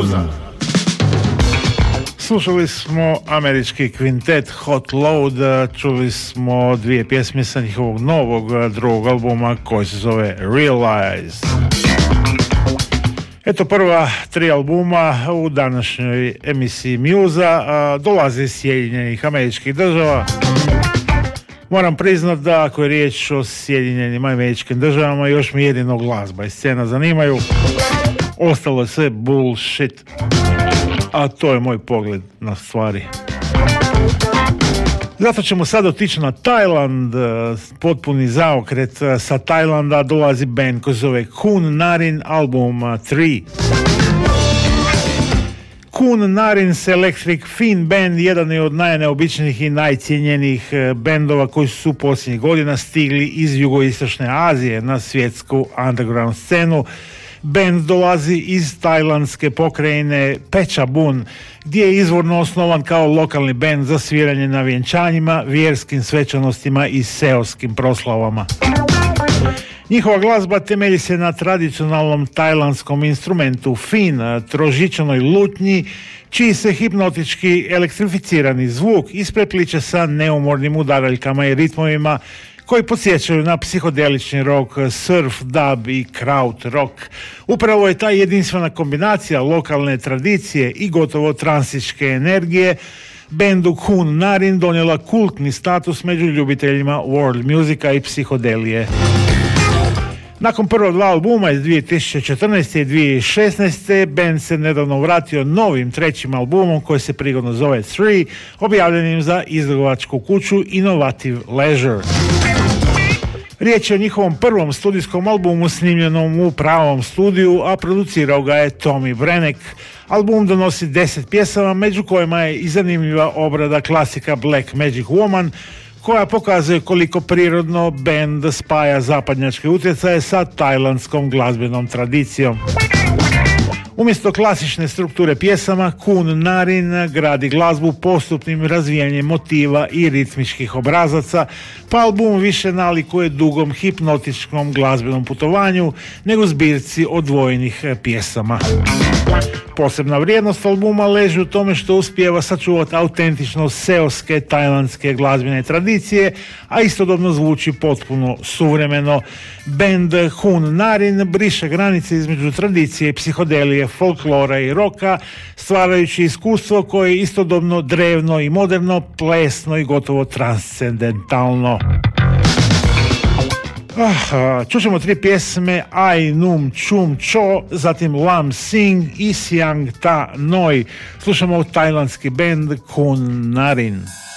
muza. Slušali smo američki kvintet Hot Load, čuli smo dvije pjesme sa njihovog novog drugog albuma koji se zove Realize. Eto prva tri albuma u današnjoj emisiji Muza dolaze iz Sjedinjenih Američkih Država. Moram priznat da ako je riječ o Sjedinjenim Američkim Državama još mi jedino glazba i scena zanimaju. Ostalo je sve bullshit. A to je moj pogled na stvari. Zato ćemo sad otići na Tajland, potpuni zaokret. Sa Tajlanda dolazi band koji se zove Kun Narin, album 3. Kun Narin's Electric Fin Band jedan je od najneobičnijih i najcijenjenijih bendova koji su u posljednjih godina stigli iz jugoistočne Azije na svjetsku underground scenu. Band dolazi iz tajlandske pokrajine Phetchabun, gdje je izvorno osnovan kao lokalni band za sviranje na vjenčanjima, vjerskim svečanostima i seoskim proslavama. Njihova glazba temelji se na tradicionalnom tajlandskom instrumentu fin, trožičanoj lutnji, čiji se hipnotički elektrificirani zvuk isprepliče sa neumornim udaraljkama i ritmovima koji podsjećaju na psihodelični rock, surf, dub i kraut rock. Upravo je ta jedinstvena kombinacija lokalne tradicije i gotovo transičke energije bendu Kun Narin donijela kultni status među ljubiteljima world musika i psihodelije. Nakon prva dva albuma iz 2014. i 2016. band se nedavno vratio novim trećim albumom koji se prigodno zove 3, objavljenim za izdavačku kuću Innovative Leisure. Riječ je o njihovom prvom studijskom albumu snimljenom u pravom studiju, a producirao ga je Tommy Brenneck. Album donosi 10 pjesama, među kojima je i zanimljiva obrada klasika Black Magic Woman, koja pokazuje koliko prirodno band spaja zapadnjačke utjecaje sa tajlandskom glazbenom tradicijom. Umjesto klasične strukture pjesama, Kun Narin gradi glazbu postupnim razvijanjem motiva i ritmičkih obrazaca, pa album više nalikuje dugom hipnotičkom glazbenom putovanju nego zbirci odvojenih pjesama. Posebna vrijednost albuma leži u tome što uspijeva sačuvati autentičnost seoske tajlandske glazbene tradicije, a istodobno zvuči potpuno suvremeno. Band Kun Narin briše granice između tradicije i psihodelije, folklora i roka, stvarajući iskustvo koje je istodobno drevno i moderno, plesno i gotovo transcendentalno. Čućemo tri pjesme Ai Num Chum Cho, zatim Lam Sing i Siang Ta Noi. Slušamo tajlandski band Kun Narin.